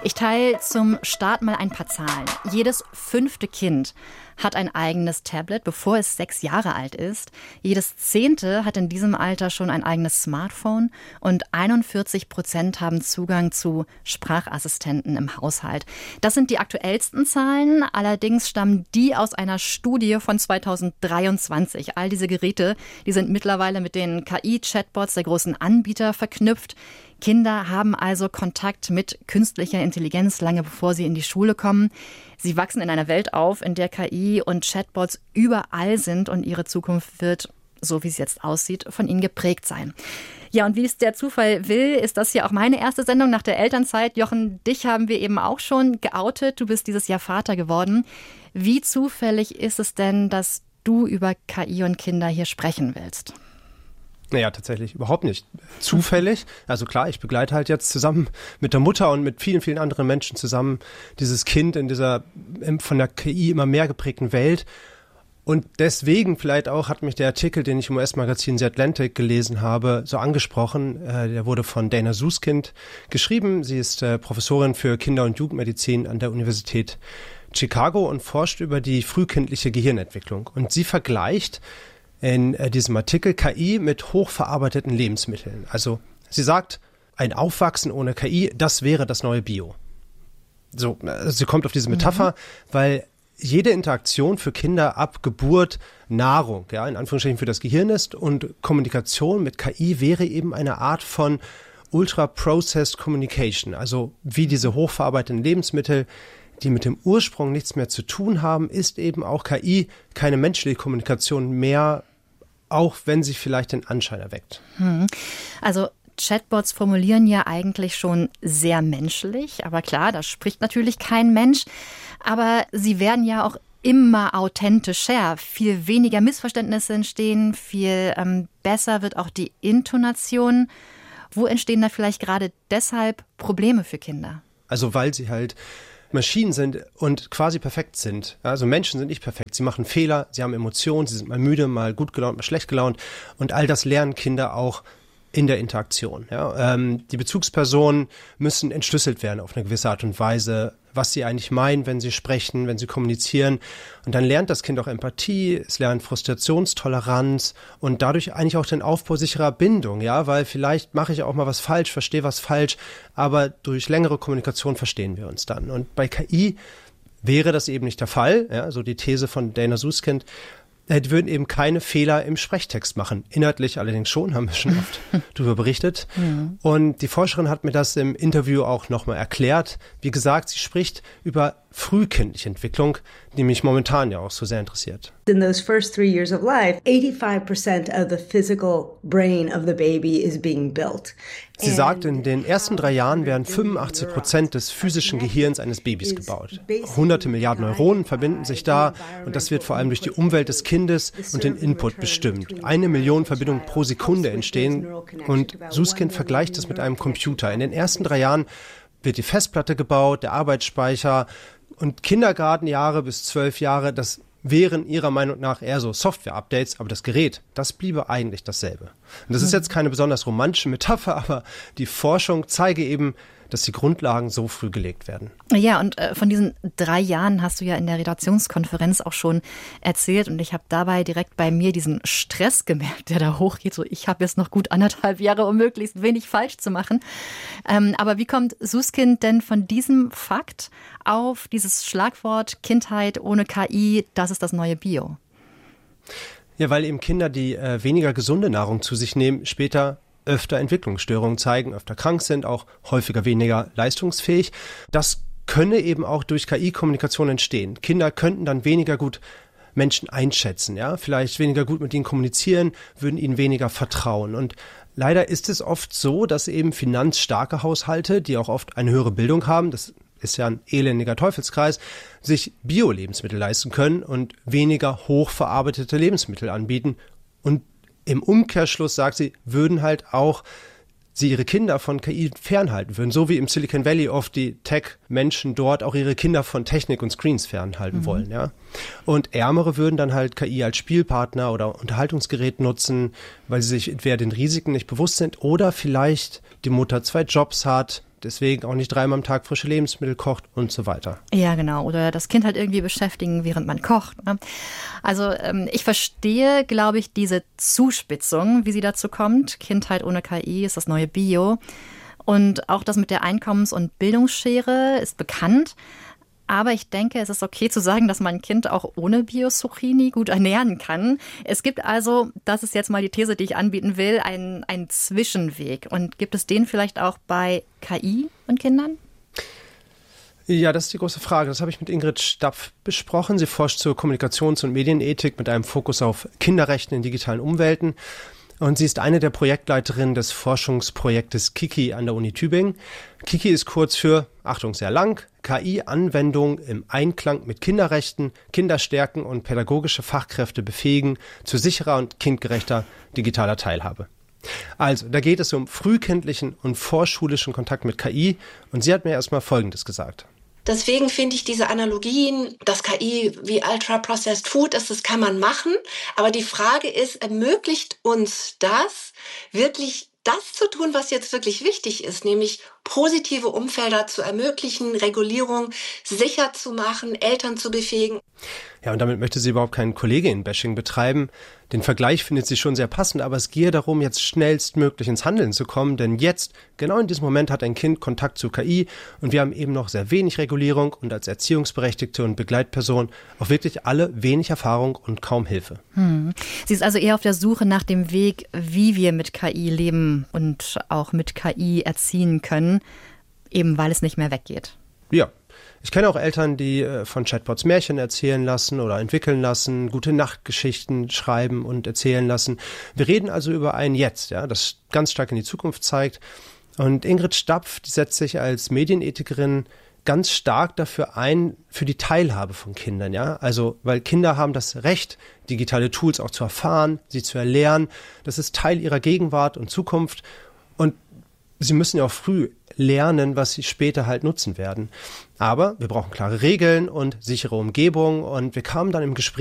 Ich teile zum Start mal ein paar Zahlen. Jedes 5. Kind hat ein eigenes Tablet, bevor es 6 Jahre alt ist. Jedes 10. hat in diesem Alter schon ein eigenes Smartphone und 41% haben Zugang zu Sprachassistenten im Haushalt. Das sind die aktuellsten Zahlen, allerdings stammen die aus einer Studie von 2023. All diese Geräte, die sind mittlerweile mit den KI-Chatbots der großen Anbieter verknüpft. Kinder haben also Kontakt mit künstlicher Intelligenz lange bevor sie in die Schule kommen. Sie wachsen in einer Welt auf, in der KI und Chatbots überall sind und ihre Zukunft wird, so wie es jetzt aussieht, von ihnen geprägt sein. Ja, und wie es der Zufall will, ist das hier auch meine erste Sendung nach der Elternzeit. Jochen, dich haben wir eben auch schon geoutet. Du bist dieses Jahr Vater geworden. Wie zufällig ist es denn, dass du über KI und Kinder hier sprechen willst? Naja, tatsächlich überhaupt nicht zufällig. Also klar, ich begleite halt jetzt zusammen mit der Mutter und mit vielen, vielen anderen Menschen zusammen dieses Kind in dieser von der KI immer mehr geprägten Welt. Und deswegen vielleicht auch hat mich der Artikel, den ich im US-Magazin The Atlantic gelesen habe, so angesprochen. Der wurde von Dana Suskind geschrieben. Sie ist Professorin für Kinder- und Jugendmedizin an der Universität Chicago und forscht über die frühkindliche Gehirnentwicklung. Und sie vergleicht in diesem Artikel KI mit hochverarbeiteten Lebensmitteln. Also sie sagt, ein Aufwachsen ohne KI, das wäre das neue Bio. So, sie kommt auf diese Metapher, weil jede Interaktion für Kinder ab Geburt Nahrung, ja, in Anführungsstrichen für das Gehirn ist und Kommunikation mit KI wäre eben eine Art von Ultra-Processed Communication, also wie diese hochverarbeiteten Lebensmittel, die mit dem Ursprung nichts mehr zu tun haben, ist eben auch KI keine menschliche Kommunikation mehr, auch wenn sie vielleicht den Anschein erweckt. Also Chatbots formulieren ja eigentlich schon sehr menschlich, aber klar, da spricht natürlich kein Mensch, aber sie werden ja auch immer authentischer, viel weniger Missverständnisse entstehen, viel besser wird auch die Intonation. Wo entstehen da vielleicht gerade deshalb Probleme für Kinder? Also weil sie halt Maschinen sind und quasi perfekt sind. Also Menschen sind nicht perfekt. Sie machen Fehler, sie haben Emotionen, sie sind mal müde, mal gut gelaunt, mal schlecht gelaunt. Und all das lernen Kinder auch in der Interaktion. Ja. Die Bezugspersonen müssen entschlüsselt werden auf eine gewisse Art und Weise, was sie eigentlich meinen, wenn sie sprechen, wenn sie kommunizieren. Und dann lernt das Kind auch Empathie, es lernt Frustrationstoleranz und dadurch eigentlich auch den Aufbau sicherer Bindung, ja, weil vielleicht mache ich auch mal was falsch, verstehe was falsch, aber durch längere Kommunikation verstehen wir uns dann. Und bei KI wäre das eben nicht der Fall, ja, so die These von Dana Suskind. Die würden eben keine Fehler im Sprechtext machen. Inhaltlich allerdings schon, haben wir schon oft darüber berichtet. Und die Forscherin hat mir das im Interview auch nochmal erklärt. Wie gesagt, sie spricht über frühkindliche Entwicklung, die mich momentan ja auch so sehr interessiert. In those first 3 years of life, 85% of the physical brain of the baby is being built. Sie sagt, in den ersten 3 Jahren werden 85% des physischen Gehirns eines Babys gebaut. Hunderte Milliarden Neuronen verbinden sich da und das wird vor allem durch die Umwelt des Kindes und den Input bestimmt. 1 Million Verbindungen pro Sekunde entstehen und Suskind vergleicht das mit einem Computer. In den ersten 3 Jahren wird die Festplatte gebaut, der Arbeitsspeicher und Kindergartenjahre bis 12 Jahre, das wären ihrer Meinung nach eher so Software-Updates, aber das Gerät, das bliebe eigentlich dasselbe. Und das ist jetzt keine besonders romantische Metapher, aber die Forschung zeige eben, dass die Grundlagen so früh gelegt werden. Ja, und von diesen 3 Jahren hast du ja in der Redaktionskonferenz auch schon erzählt und ich habe dabei direkt bei mir diesen Stress gemerkt, der da hochgeht. So, ich habe jetzt noch gut 1,5 Jahre, um möglichst wenig falsch zu machen. Aber wie kommt Suskind denn von diesem Fakt auf dieses Schlagwort Kindheit ohne KI, das ist das neue Bio? Ja, weil eben Kinder, die weniger gesunde Nahrung zu sich nehmen, später öfter Entwicklungsstörungen zeigen, öfter krank sind, auch häufiger weniger leistungsfähig. Das könne eben auch durch KI-Kommunikation entstehen. Kinder könnten dann weniger gut Menschen einschätzen, ja, vielleicht weniger gut mit ihnen kommunizieren, würden ihnen weniger vertrauen. Und leider ist es oft so, dass eben finanzstarke Haushalte, die auch oft eine höhere Bildung haben, das ist ja ein elendiger Teufelskreis, sich Bio-Lebensmittel leisten können und weniger hochverarbeitete Lebensmittel anbieten. Und im Umkehrschluss, sagt sie, würden halt auch sie ihre Kinder von KI fernhalten würden, so wie im Silicon Valley oft die Tech-Menschen dort auch ihre Kinder von Technik und Screens fernhalten wollen. Ja. Und Ärmere würden dann halt KI als Spielpartner oder Unterhaltungsgerät nutzen, weil sie sich entweder den Risiken nicht bewusst sind oder vielleicht die Mutter 2 Jobs hat, deswegen auch nicht 3-mal am Tag frische Lebensmittel kocht und so weiter. Ja, genau. Oder das Kind halt irgendwie beschäftigen, während man kocht. Ne? Also ich verstehe, glaube ich, diese Zuspitzung, wie sie dazu kommt. Kindheit ohne KI ist das neue Bio. Und auch das mit der Einkommens- und Bildungsschere ist bekannt. Aber ich denke, es ist okay zu sagen, dass man ein Kind auch ohne Bio-Zucchini gut ernähren kann. Es gibt also, das ist jetzt mal die These, die ich anbieten will, einen Zwischenweg. Und gibt es den vielleicht auch bei KI und Kindern? Ja, das ist die große Frage. Das habe ich mit Ingrid Stapf besprochen. Sie forscht zur Kommunikations- und Medienethik mit einem Fokus auf Kinderrechten in digitalen Umwelten. Und sie ist eine der Projektleiterinnen des Forschungsprojektes KIKI an der Uni Tübingen. KIKI ist kurz für, Achtung, sehr lang, KI-Anwendung im Einklang mit Kinderrechten, Kinderstärken und pädagogische Fachkräfte befähigen zu sicherer und kindgerechter digitaler Teilhabe. Also, da geht es um frühkindlichen und vorschulischen Kontakt mit KI. Und sie hat mir erstmal Folgendes gesagt. Deswegen finde ich diese Analogien, dass KI wie Ultra-Processed Food ist, das kann man machen. Aber die Frage ist, ermöglicht uns das, wirklich das zu tun, was jetzt wirklich wichtig ist, nämlich positive Umfelder zu ermöglichen, Regulierung sicher zu machen, Eltern zu befähigen. Ja, und damit möchte sie überhaupt kein Kolleginnen-Bashing betreiben. Den Vergleich findet sie schon sehr passend, aber es gehe darum, jetzt schnellstmöglich ins Handeln zu kommen, denn jetzt, genau in diesem Moment, hat ein Kind Kontakt zu KI und wir haben eben noch sehr wenig Regulierung und als Erziehungsberechtigte und Begleitperson auch wirklich alle wenig Erfahrung und kaum Hilfe. Sie ist also eher auf der Suche nach dem Weg, wie wir mit KI leben und auch mit KI erziehen können, eben weil es nicht mehr weggeht. Ja. Ich kenne auch Eltern, die von Chatbots Märchen erzählen lassen oder entwickeln lassen, gute Nachtgeschichten schreiben und erzählen lassen. Wir reden also über ein Jetzt, ja, das ganz stark in die Zukunft zeigt. Und Ingrid Stapf, die setzt sich als Medienethikerin ganz stark dafür ein, für die Teilhabe von Kindern, ja. Also, weil Kinder haben das Recht, digitale Tools auch zu erfahren, sie zu erlernen. Das ist Teil ihrer Gegenwart und Zukunft. Und sie müssen ja auch früh lernen, was sie später halt nutzen werden. Aber wir brauchen klare Regeln und sichere Umgebung. Und wir kamen dann im Gespräch